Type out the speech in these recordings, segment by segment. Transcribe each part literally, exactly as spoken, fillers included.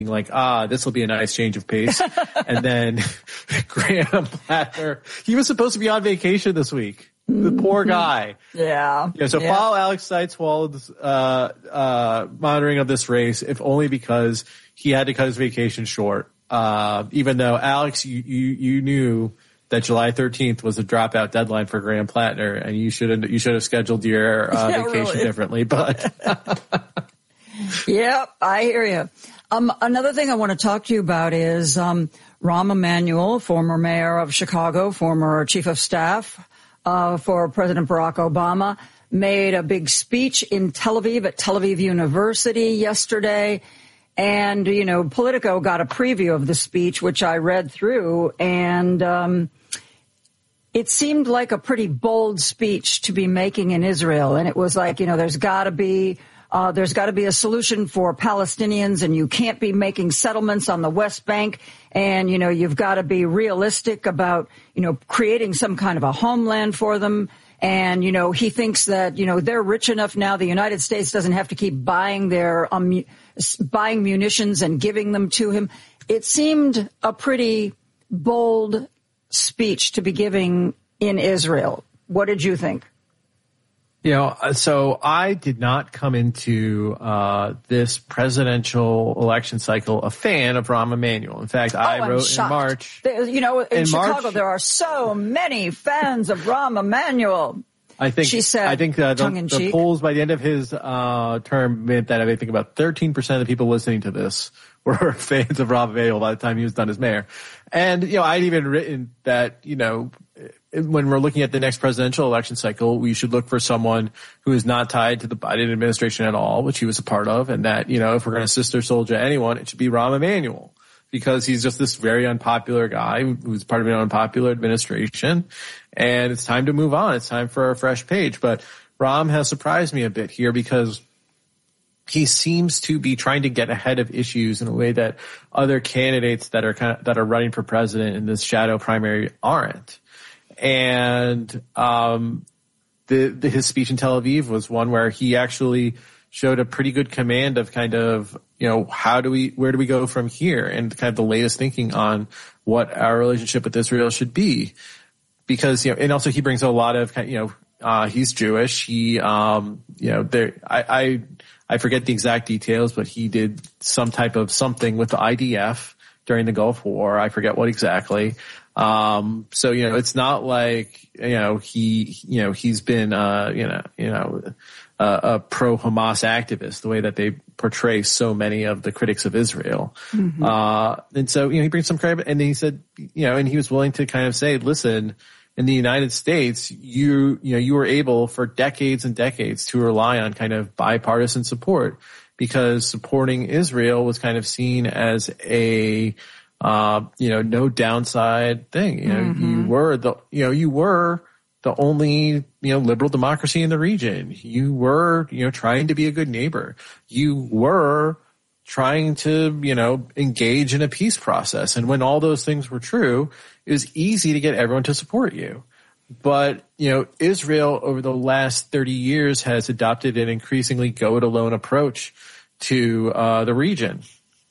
like, ah, this will be a nice change of pace. And then Graham Plattner, he was supposed to be on vacation this week. The poor guy. Yeah. Yeah. So yeah. follow Alex Seitz-Wald's uh, uh, monitoring of this race, if only because he had to cut his vacation short. Uh, even though Alex, you, you, you knew that July thirteenth was a dropout deadline for Graham Plattner, and you should you should have scheduled your uh, yeah, vacation really. differently. But yep, I hear you. Um, another thing I want to talk to you about is um, Rahm Emanuel, former mayor of Chicago, former chief of staff uh, for President Barack Obama, made a big speech in Tel Aviv at Tel Aviv University yesterday. And, you know, Politico got a preview of the speech, which I read through, and um, it seemed like a pretty bold speech to be making in Israel. And it was like, you know, there's got to be uh, there's got to be a solution for Palestinians, and you can't be making settlements on the West Bank. And, you know, you've got to be realistic about, you know, creating some kind of a homeland for them. And, you know, he thinks that, you know, they're rich enough now. The United States doesn't have to keep buying their um, buying munitions and giving them to him. It seemed a pretty bold speech to be giving in Israel. What did you think? You know, so I did not come into uh this presidential election cycle a fan of Rahm Emanuel. In fact, I oh, wrote shocked. in March. There, you know, in, in Chicago, March, there are so many fans of Rahm Emanuel. I think, she said, I think uh, the, tongue in the cheek. polls by the end of his uh term meant that I think about thirteen percent of the people listening to this were fans of Rahm Emanuel by the time he was done as mayor. And, you know, I'd even written that, you know, when we're looking at the next presidential election cycle, we should look for someone who is not tied to the Biden administration at all, which he was a part of, and that, you know, if we're going to sister soldier anyone, it should be Rahm Emanuel, because he's just this very unpopular guy who's part of an unpopular administration, and it's time to move on. It's time for a fresh page. But Rahm has surprised me a bit here because he seems to be trying to get ahead of issues in a way that other candidates that are kind of, that are running for president in this shadow primary aren't. And um the, the his speech in Tel Aviv was one where he actually showed a pretty good command of kind of, you know, how do we, where do we go from here, and kind of the latest thinking on what our relationship with Israel should be. Because, you know, and also he brings a lot of, you know, uh he's Jewish. He, um, you know, there, I, I, I forget the exact details, but he did some type of something with the I D F during the Gulf War. I forget what exactly. Um, so, you know, it's not like, you know, he, you know, he's been, uh, you know, you know, uh, a pro-Hamas activist, the way that they portray so many of the critics of Israel. Mm-hmm. Uh, and so, you know, he brings some credit, and he said, you know, and he was willing to kind of say, listen, in the United States, you, you know, you were able for decades and decades to rely on kind of bipartisan support, because supporting Israel was kind of seen as a, Uh, you know, no downside thing. You know, mm-hmm. you were the, you know, you were the only, you know, liberal democracy in the region. You were, you know, trying to be a good neighbor. You were trying to, you know, engage in a peace process. And when all those things were true, it was easy to get everyone to support you. But, you know, Israel over the last thirty years has adopted an increasingly go-it-alone approach to uh, the region.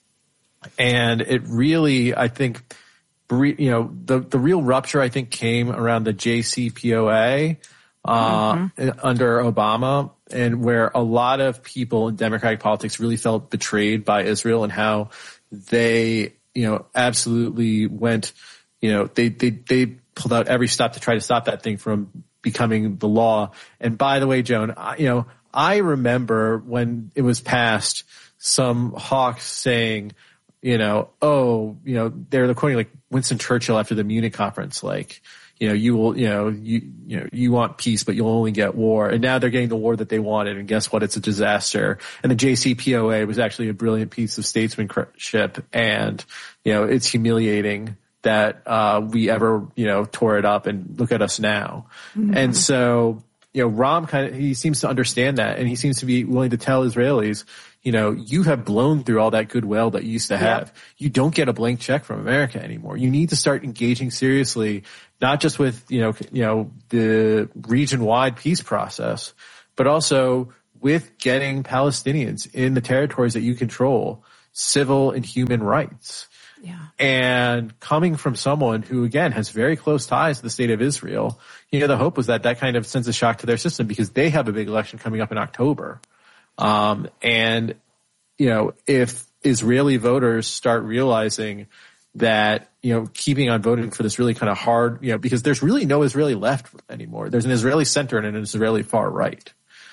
And it really, I think, you know, the, the real rupture, I think, came around the J C P O A uh, mm-hmm. under Obama, and where a lot of people in Democratic politics really felt betrayed by Israel, and how they, you know, absolutely went, you know, they, they, they pulled out every step to try to stop that thing from becoming the law. And by the way, Joan, I, you know, I remember when it was passed, some hawks saying, you know, oh, you know, they're quoting like Winston Churchill after the Munich conference, like, you know, you will, you know, you, you know, you want peace, but you'll only get war. And now they're getting the war that they wanted. And guess what? It's a disaster. And the J C P O A was actually a brilliant piece of statesmanship. And, you know, it's humiliating that, uh, we ever, you know, tore it up, and look at us now. Mm-hmm. And so, you know, Rahm kind of, he seems to understand that, and he seems to be willing to tell Israelis, you know, you have blown through all that goodwill that you used to have. Yep. You don't get a blank check from America anymore. You need to start engaging seriously, not just with, you know, you know, the region-wide peace process, but also with getting Palestinians in the territories that you control civil and human rights. Yeah. And coming from someone who, again, has very close ties to the state of Israel, you know, the hope was that that kind of sends a shock to their system because they have a big election coming up in October. Um, and, you know, if Israeli voters start realizing that, you know, keeping on voting for this really kind of hard, you know, because there's really no Israeli left anymore. There's an Israeli center and an Israeli far right.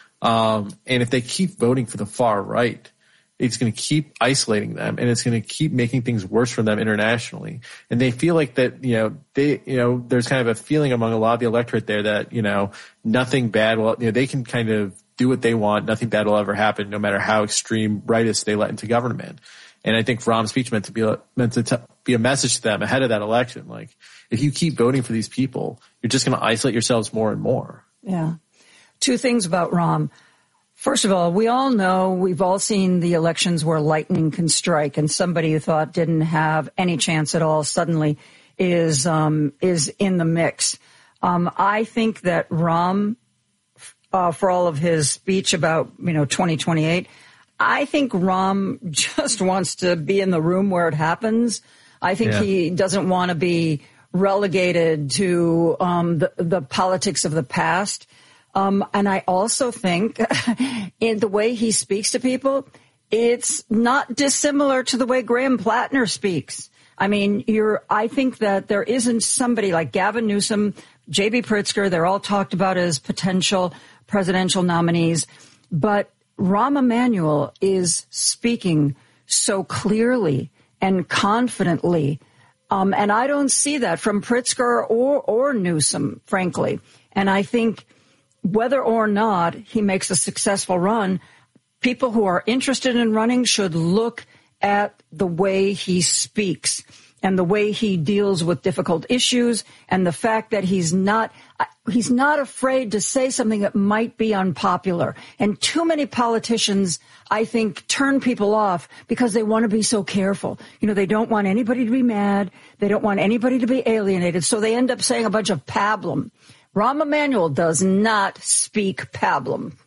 Um, and if they keep voting for the far right, it's going to keep isolating them and it's going to keep making things worse for them internationally. And they feel like that, you know, they, you know, there's kind of a feeling among a lot of the electorate there that, you know, nothing bad will, you know, they can kind of do what they want. Nothing bad will ever happen, no matter how extreme rightists they let into government. And I think Rahm's speech meant to be a, meant to t- be a message to them ahead of that election. Like, if you keep voting for these people, you're just going to isolate yourselves more and more. Yeah. Two things about Rahm. First of all, we all know, we've all seen the elections where lightning can strike, and somebody who thought didn't have any chance at all suddenly is um, is in the mix. Um, I think that Rahm, uh, for all of his speech about, you know, twenty twenty-eight, I think Rahm just wants to be in the room where it happens. I think yeah. he doesn't want to be relegated to um, the, the politics of the past. Um, and I also think in the way he speaks to people, it's not dissimilar to the way Graham Plattner speaks. I mean, you're, I think that there isn't somebody like Gavin Newsom, J B Pritzker, they're all talked about as potential presidential nominees, but Rahm Emanuel is speaking so clearly and confidently. Um, and I don't see that from Pritzker or, or Newsom, frankly. And I think whether or not he makes a successful run, people who are interested in running should look at the way he speaks and the way he deals with difficult issues and the fact that he's not he's not afraid to say something that might be unpopular. And too many politicians, I think, turn people off because they want to be so careful. You know, they don't want anybody to be mad. They don't want anybody to be alienated. So they end up saying a bunch of pablum. Rahm Emanuel does not speak pablum.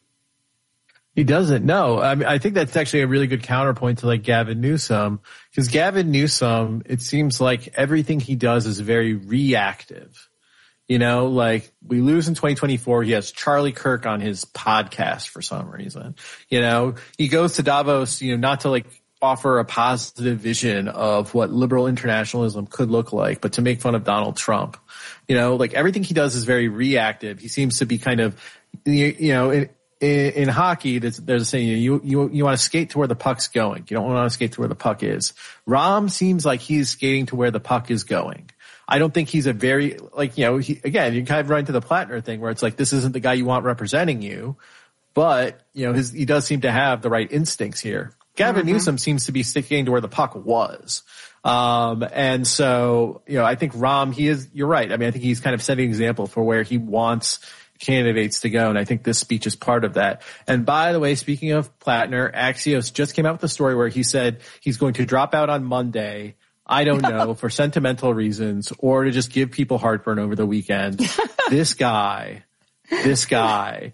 He doesn't. No, I mean, I think that's actually a really good counterpoint to like Gavin Newsom, because Gavin Newsom, it seems like everything he does is very reactive. You know, like we lose in twenty twenty-four. He has Charlie Kirk on his podcast for some reason. You know, he goes to Davos, you know, not to like offer a positive vision of what liberal internationalism could look like, but to make fun of Donald Trump. You know, like everything he does is very reactive. He seems to be kind of, you, you know, in, in, in hockey, there's, there's a saying, you, you, you want to skate to where the puck's going. You don't want to skate to where the puck is. Rahm seems like he's skating to where the puck is going. I don't think he's a very, like, you know, he, again, you kind of run into the Plattner thing where it's like, this isn't the guy you want representing you, but, you know, his, he does seem to have the right instincts here. Gavin mm-hmm. Newsom seems to be sticking to where the puck was. Um, and so, you know, I think Rahm, he is, you're right. I mean, I think he's kind of setting an example for where he wants candidates to go. And I think this speech is part of that. And by the way, speaking of Plattner, Axios just came out with a story where he said he's going to drop out on Monday. I don't know, for sentimental reasons or to just give people heartburn over the weekend. This guy, this guy.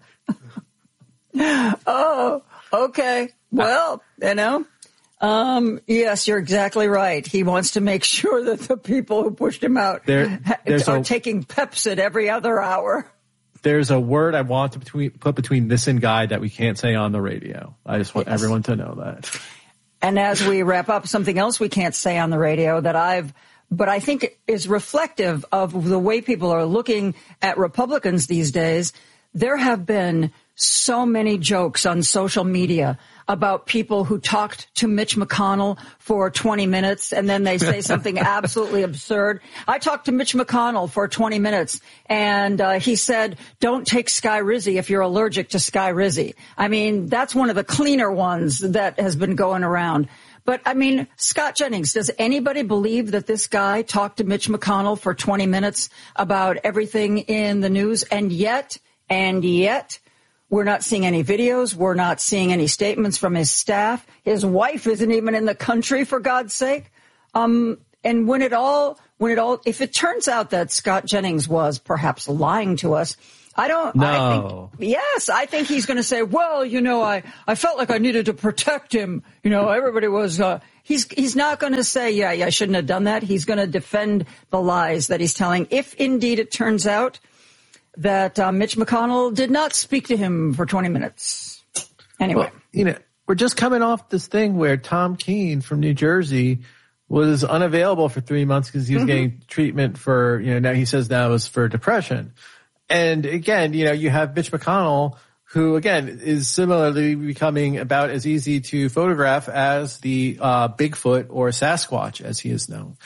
Oh, okay. Well, you know, um, yes, you're exactly right. He wants to make sure that the people who pushed him out there, are a, taking Pepsid every other hour. There's a word I want to between, put between this and guy that we can't say on the radio. I just want yes. everyone to know that. And as we wrap up, something else we can't say on the radio that I've, but I think is reflective of the way people are looking at Republicans these days. There have been so many jokes on social media about people who talked to Mitch McConnell for twenty minutes and then they say something absolutely absurd. I talked to Mitch McConnell for twenty minutes and uh, he said, don't take Skyrizi if you're allergic to Skyrizi. I mean, that's one of the cleaner ones that has been going around. But, I mean, Scott Jennings, does anybody believe that this guy talked to Mitch McConnell for twenty minutes about everything in the news? And yet, and yet, we're not seeing any videos. We're not seeing any statements from his staff. His wife isn't even in the country, for God's sake. Um, and when it all, when it all, if it turns out that Scott Jennings was perhaps lying to us, I don't, no. I think, yes, I think he's going to say, well, you know, I, I felt like I needed to protect him. You know, everybody was, uh, he's, he's not going to say, yeah, yeah, I shouldn't have done that. He's going to defend the lies that he's telling. If indeed it turns out that uh, Mitch McConnell did not speak to him for twenty minutes. Anyway. Well, you know, we're just coming off this thing where Tom Keene from New Jersey was unavailable for three months because he was mm-hmm. getting treatment for, you know, now he says that was for depression. And again, you know, you have Mitch McConnell, who again is similarly becoming about as easy to photograph as the uh, Bigfoot or Sasquatch, as he is known.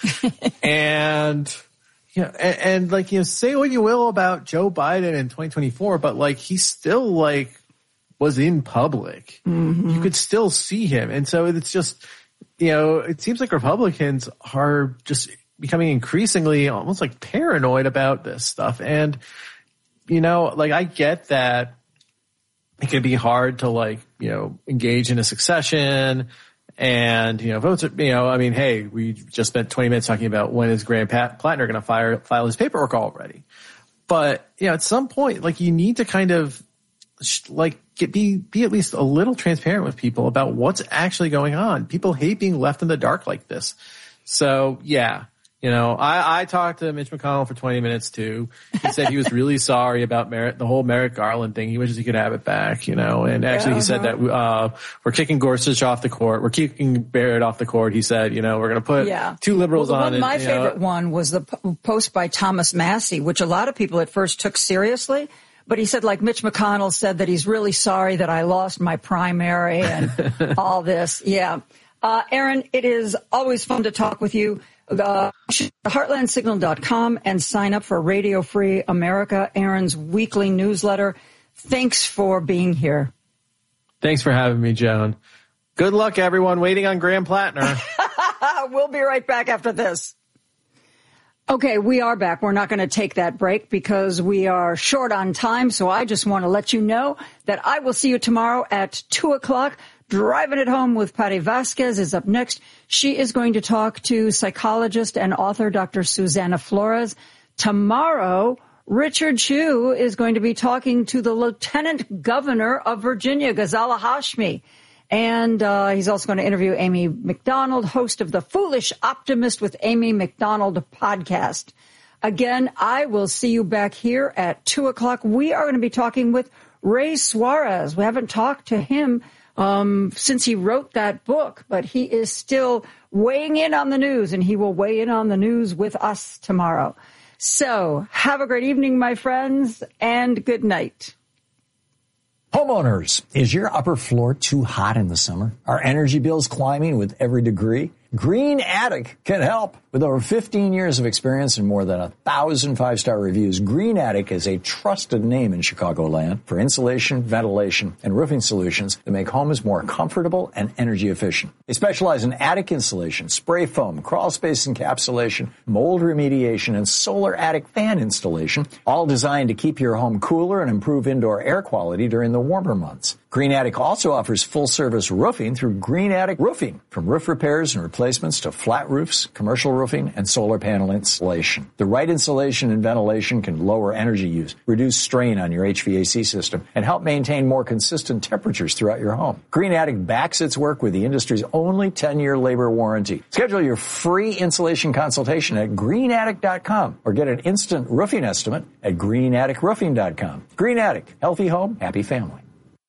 and, you know, and, and like, you know, say what you will about Joe Biden in twenty twenty-four, but like he still like was in public. Mm-hmm. You could still see him. And so it's just, you know, it seems like Republicans are just becoming increasingly almost like paranoid about this stuff. And, you know, like I get that it can be hard to like, you know, engage in a succession and, you know, votes, are, you know, I mean, hey, we just spent twenty minutes talking about when is Graham Plattner going to file, file his paperwork already. But, you know, at some point, like you need to kind of like get, be, be at least a little transparent with people about what's actually going on. People hate being left in the dark like this. So yeah. You know, I, I talked to Mitch McConnell for twenty minutes too. He said he was really sorry about Merrick, the whole Merrick Garland thing. He wishes he could have it back, you know, and actually he said that, uh, we're kicking Gorsuch off the court. We're kicking Barrett off the court. He said, you know, we're going to put yeah. two liberals well, on it. My favorite know. one was the p- post by Thomas Massie, which a lot of people at first took seriously. But he said, like Mitch McConnell said, that he's really sorry that I lost my primary and all this. Yeah. Uh, Aaron, it is always fun to talk with you. Uh, heartland signal dot com and sign up for Radio Free America, Aaron's weekly newsletter. Thanks for being here. Thanks for having me, Joan. Good luck, everyone, waiting on Graham Plattner. We'll be right back after this. Okay, we are back. We're not going to take that break because we are short on time. So I just want to let you know that I will see you tomorrow at two o'clock. Driving It Home with Patty Vasquez is up next. She is going to talk to psychologist and author Doctor Susanna Flores. Tomorrow, Richard Chu is going to be talking to the Lieutenant Governor of Virginia, Ghazala Hashmi. And uh, he's also going to interview Amy McDonald, host of the Foolish Optimist with Amy McDonald podcast. Again, I will see you back here at two o'clock. We are going to be talking with Ray Suarez. We haven't talked to him Um, since he wrote that book, but he is still weighing in on the news, and he will weigh in on the news with us tomorrow. So have a great evening, my friends, and good night. Homeowners, is your upper floor too hot in the summer? Are energy bills climbing with every degree? Green Attic can help. With over fifteen years of experience and more than a thousand five-star reviews, Green Attic is a trusted name in Chicagoland for insulation, ventilation, and roofing solutions that make homes more comfortable and energy efficient. They specialize in attic insulation, spray foam, crawl space encapsulation, mold remediation, and solar attic fan installation, all designed to keep your home cooler and improve indoor air quality during the warmer months. Green Attic also offers full-service roofing through Green Attic Roofing, from roof repairs and replacements to flat roofs, commercial roofing, and solar panel installation. The right insulation and ventilation can lower energy use, reduce strain on your H V A C system, and help maintain more consistent temperatures throughout your home. Green Attic backs its work with the industry's only ten-year labor warranty. Schedule your free insulation consultation at green attic dot com or get an instant roofing estimate at green attic roofing dot com. Green Attic, healthy home, happy family.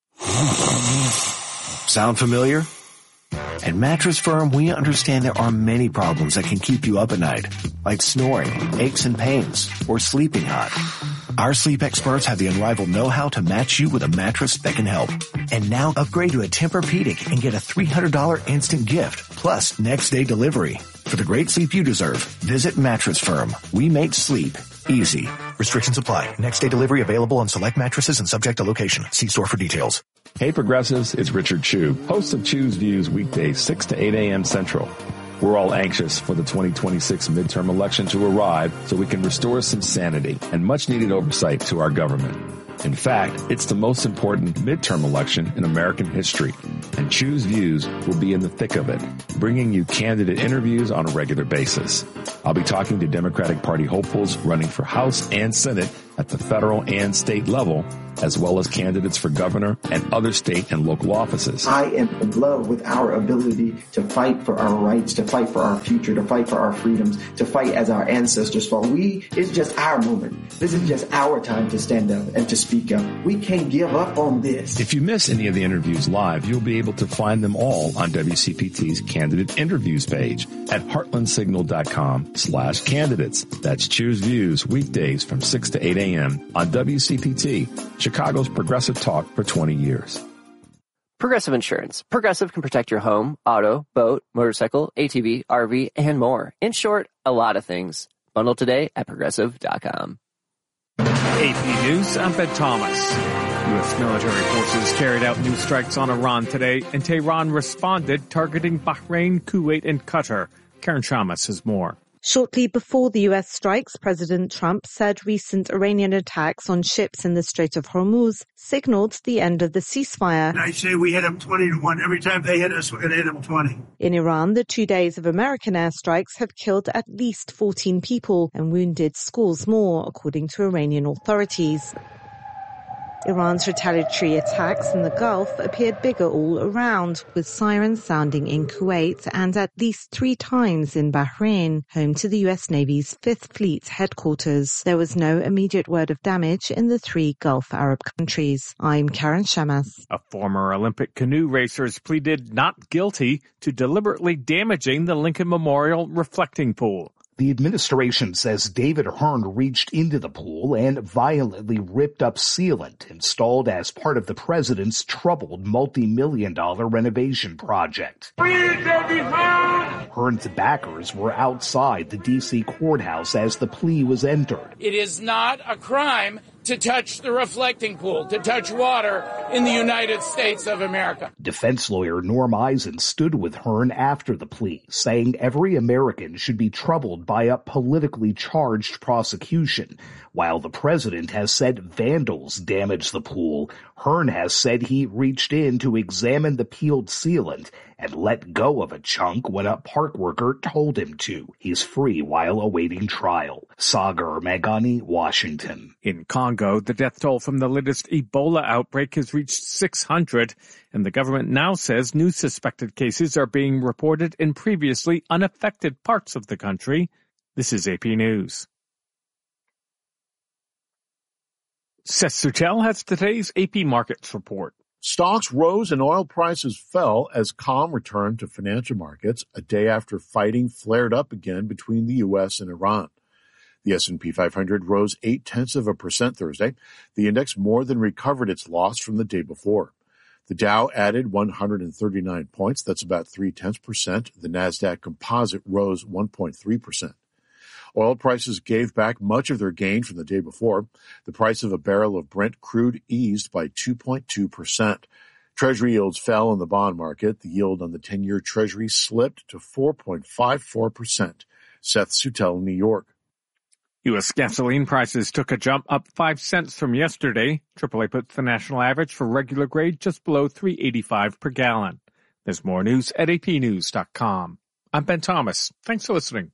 Sound familiar? At Mattress Firm, we understand there are many problems that can keep you up at night, like snoring, aches and pains, or sleeping hot. Our sleep experts have the unrivaled know-how to match you with a mattress that can help. And now upgrade to a Tempur-Pedic and get a three hundred dollars instant gift, plus next-day delivery. For the great sleep you deserve, visit Mattress Firm. We make sleep easy. Restrictions apply. Next-day delivery available on select mattresses and subject to location. See store for details. Hey Progressives, it's Richard Chu, host of Chu's Views weekdays six to eight a.m. Central. We're all anxious for the twenty twenty-six midterm election to arrive so we can restore some sanity and much-needed oversight to our government. In fact, it's the most important midterm election in American history, and Chu's Views will be in the thick of it, bringing you candidate interviews on a regular basis. I'll be talking to Democratic Party hopefuls running for House and Senate at the federal and state level, as well as candidates for governor and other state and local offices. I am in love with our ability to fight for our rights, to fight for our future, to fight for our freedoms, to fight as our ancestors fought. We, it's just our moment. This is just our time to stand up and to speak up. We can't give up on this. If you miss any of the interviews live, you'll be able to find them all on W C P T's candidate interviews page at heartlandsignal.com slash candidates. That's Choose Views weekdays from six to eight a.m. on W C P T, Chicago's progressive talk for twenty years. Progressive Insurance. Progressive can protect your home, auto, boat, motorcycle, A T V, R V, and more. In short, a lot of things. Bundle today at progressive dot com. A P News, I'm Ben Thomas. U S military forces carried out new strikes on Iran today, and Tehran responded, targeting Bahrain, Kuwait, and Qatar. Karen Shamas has more. Shortly before the U S strikes, President Trump said recent Iranian attacks on ships in the Strait of Hormuz signaled the end of the ceasefire. I say we hit them twenty to one. Every time they hit us, we're going to hit them twenty. In Iran, the two days of American airstrikes have killed at least fourteen people and wounded scores more, according to Iranian authorities. Iran's retaliatory attacks in the Gulf appeared bigger all around, with sirens sounding in Kuwait and at least three times in Bahrain, home to the U S Navy's Fifth Fleet headquarters. There was no immediate word of damage in the three Gulf Arab countries. I'm Karen Shamas. A former Olympic canoe racer has pleaded not guilty to deliberately damaging the Lincoln Memorial reflecting pool. The administration says David Hearn reached into the pool and violently ripped up sealant installed as part of the president's troubled multi-million dollar renovation project. Free David Hearn! Hearn's backers were outside the D C courthouse as the plea was entered. It is not a crime to touch the reflecting pool, to touch water in the United States of America. Defense lawyer Norm Eisen stood with Hearn after the plea, saying every American should be troubled by a politically charged prosecution. While the president has said vandals damaged the pool, Hearn has said he reached in to examine the peeled sealant and let go of a chunk when a park worker told him to. He's free while awaiting trial. Sagar Meghani, Washington. In Congo, the death toll from the latest Ebola outbreak has reached six hundred, and the government now says new suspected cases are being reported in previously unaffected parts of the country. This is A P News. Seth Sutel has today's A P Markets report. Stocks rose and oil prices fell as calm returned to financial markets a day after fighting flared up again between the U S and Iran. The S and P five hundred rose eight-tenths of a percent Thursday. The index more than recovered its loss from the day before. The Dow added one hundred thirty-nine points. That's about three-tenths percent. The NASDAQ Composite rose one point three percent. Oil prices gave back much of their gain from the day before. The price of a barrel of Brent crude eased by two point two percent. Treasury yields fell in the bond market. The yield on the ten-year Treasury slipped to four point five four percent. Seth Sutel, New York. U S gasoline prices took a jump up five cents from yesterday. triple A puts the national average for regular grade just below three eighty-five per gallon. There's more news at A P news dot com. I'm Ben Thomas. Thanks for listening.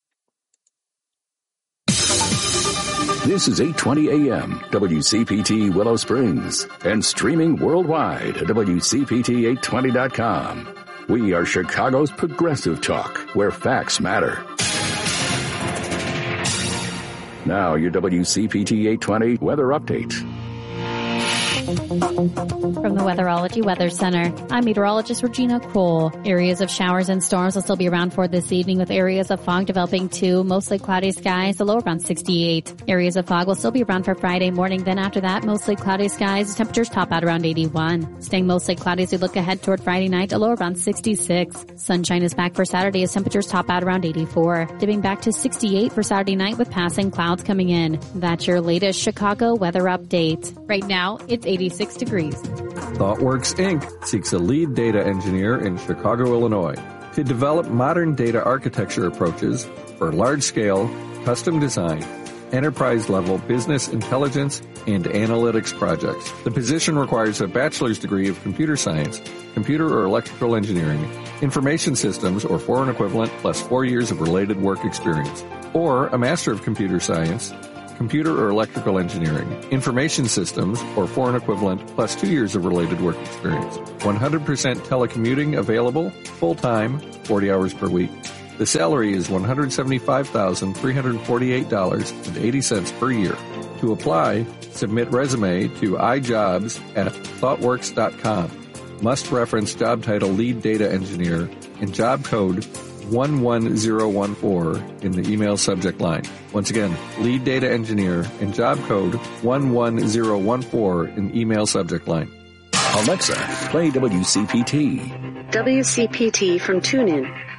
This is eight twenty A M, W C P T Willow Springs, and streaming worldwide at W C P T eight twenty dot com. We are Chicago's progressive talk, where facts matter. Now your W C P T eight twenty weather update. From the Weatherology Weather Center, I'm meteorologist Regina Kroll. Areas of showers and storms will still be around for this evening, with areas of fog developing too. Mostly cloudy skies, the low around sixty-eight. Areas of fog will still be around for Friday morning. Then after that, mostly cloudy skies. Temperatures top out around eighty-one. Staying mostly cloudy as we look ahead toward Friday night, a low around sixty-six. Sunshine is back for Saturday as temperatures top out around eighty-four. Dipping back to sixty-eight for Saturday night with passing clouds coming in. That's your latest Chicago weather update. Right now, it's eighty-six degrees. ThoughtWorks Incorporated seeks a lead data engineer in Chicago, Illinois, to develop modern data architecture approaches for large-scale, custom design, enterprise-level business intelligence and analytics projects. The position requires a bachelor's degree of computer science, computer or electrical engineering, information systems or foreign equivalent plus four years of related work experience, or a master of computer science, computer or electrical engineering, information systems, or foreign equivalent, plus two years of related work experience. one hundred percent telecommuting available, full-time, forty hours per week. The salary is one hundred seventy-five thousand three hundred forty-eight dollars and eighty cents per year. To apply, submit resume to ijobs at thoughtworks dot com. Must reference job title lead data engineer and job code one one zero one four in the email subject line. Once again, lead data engineer and job code one one zero one four in the email subject line. Alexa, play W C P T. W C P T from TuneIn.